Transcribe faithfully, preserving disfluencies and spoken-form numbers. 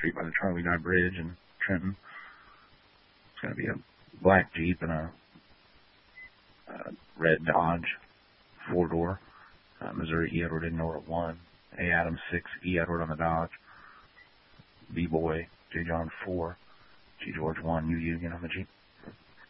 Street by the Charlie Guy Bridge in Trenton. It's going to be a black Jeep and a, a red Dodge four-door. Uh, Missouri E. Edward Ignore at one. A. Adams six, E. Edward on the Dodge. B. Boy, J. John four, G. George one, U. Union on the Jeep.